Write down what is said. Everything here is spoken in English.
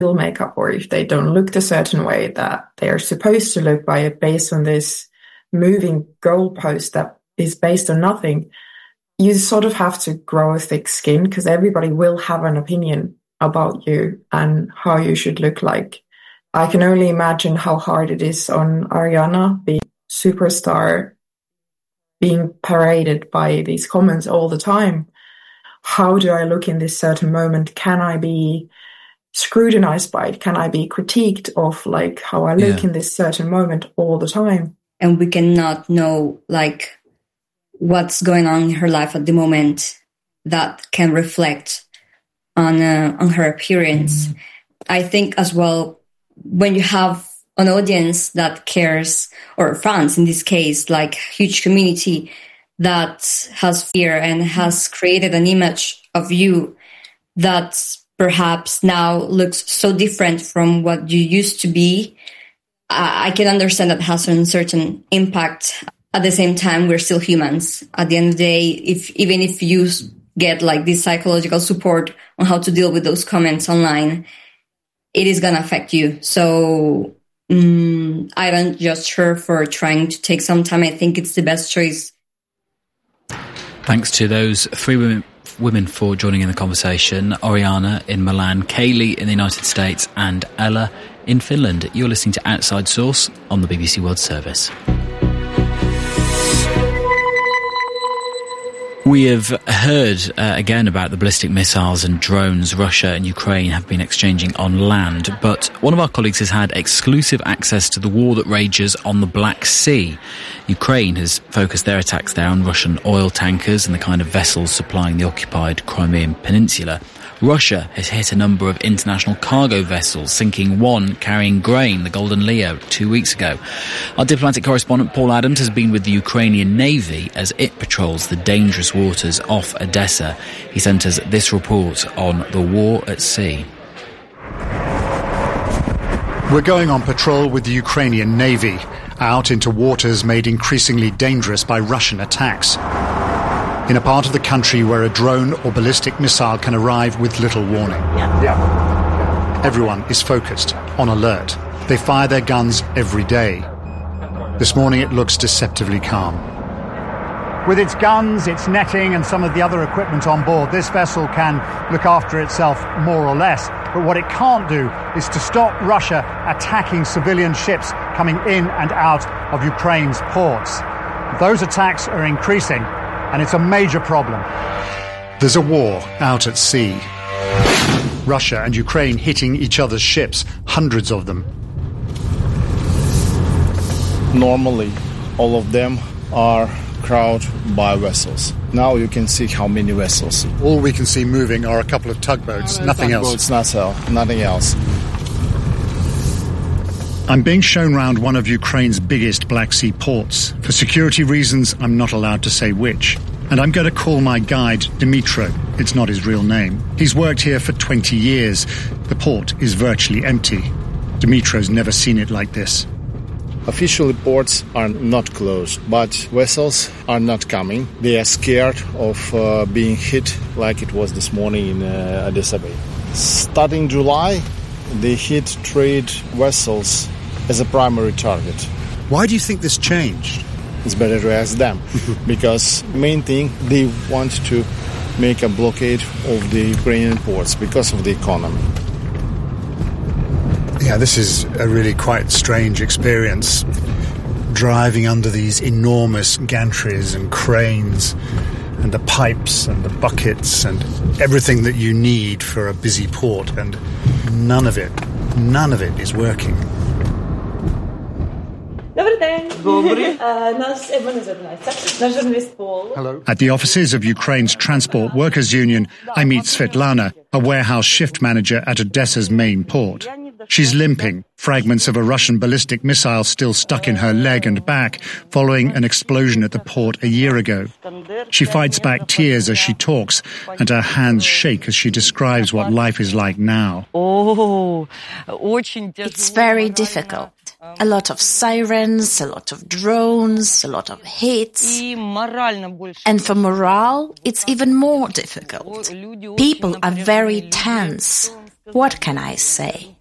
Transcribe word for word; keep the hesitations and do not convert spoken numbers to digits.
makeup, or if they don't look the certain way that they are supposed to look by based on this moving goalpost that is based on nothing, you sort of have to grow a thick skin because everybody will have an opinion about you and how you should look like. I can only imagine how hard it is on Ariana, being superstar, being paraded by these comments all the time. How do I look in this certain moment? Can I be scrutinized by it? Can I be critiqued of like how I look yeah. in this certain moment all the time? And we cannot know like what's going on in her life at the moment that can reflect on uh, on her appearance. Mm-hmm. I think as well, when you have an audience that cares, or fans in this case, like huge community that has fear and has created an image of you that perhaps now looks so different from what you used to be, I can understand that has a certain impact. At the same time, we're still humans. At the end of the day, if even if you get like this psychological support on how to deal with those comments online, it is going to affect you. So um, I don't judge her for trying to take some time. I think it's the best choice. Thanks to those three women women for joining in the conversation. Oriana in Milan, Kaylee in the United States, and Ella in Finland. You're listening to Outside Source on the B B C World Service. We have heard uh, again about the ballistic missiles and drones Russia and Ukraine have been exchanging on land, but one of our colleagues has had exclusive access to the war that rages on the Black Sea. Ukraine has focused their attacks there on Russian oil tankers and the kind of vessels supplying the occupied Crimean Peninsula. Russia has hit a number of international cargo vessels, sinking one carrying grain, the Golden Leo, two weeks ago. Our diplomatic correspondent Paul Adams has been with the Ukrainian Navy as it patrols the dangerous waters off Odessa. He sent us this report on the war at sea. We're going on patrol with the Ukrainian Navy, out into waters made increasingly dangerous by Russian attacks. In a part of the country where a drone or ballistic missile can arrive with little warning. Yeah. Yeah. Everyone is focused, on alert. They fire their guns every day. This morning it looks deceptively calm. With its guns, its netting and some of the other equipment on board, this vessel can look after itself more or less. But what it can't do is to stop Russia attacking civilian ships coming in and out of Ukraine's ports. Those attacks are increasing, and it's a major problem. There's a war out at sea. Russia and Ukraine hitting each other's ships, hundreds of them. Normally, all of them are crowded by vessels. Now you can see how many vessels. All we can see moving are a couple of tugboats, uh, nothing tugboats, else. Not so, nothing else. I'm being shown round one of Ukraine's biggest Black Sea ports. For security reasons, I'm not allowed to say which. And I'm going to call my guide Dmitro. It's not his real name. He's worked here for twenty years. The port is virtually empty. Dmitro's never seen it like this. Officially, ports are not closed, but vessels are not coming. They are scared of uh, being hit like it was this morning in uh, Odessa Bay. Starting July, they hit trade vessels as a primary target. Why do you think this changed? It's better to ask them, because main thing, they want to make a blockade of the Ukrainian ports because of the economy. Yeah, this is a really quite strange experience. Driving under these enormous gantries and cranes and the pipes and the buckets and everything that you need for a busy port, and none of it, none of it is working. Hello. At the offices of Ukraine's Transport Workers Union, I meet Svetlana, a warehouse shift manager at Odessa's main port. She's limping, fragments of a Russian ballistic missile still stuck in her leg and back following an explosion at the port a year ago. She fights back tears as she talks, and her hands shake as she describes what life is like now. It's very difficult. A lot of sirens, a lot of drones, a lot of hits. And for morale, it's even more difficult. People are very tense. What can I say?